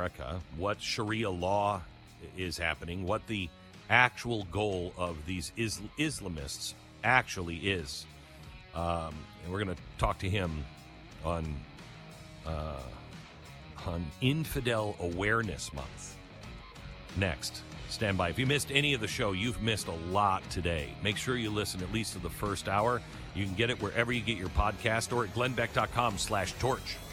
America, what Sharia law is happening, what the actual goal of these Islamists actually is. And we're going to talk to him on Infidel Awareness Month next. Stand by. If you missed any of the show, you've missed a lot today. Make sure you listen at least to the first hour. You can get it wherever you get your podcast or at glennbeck.com/torch.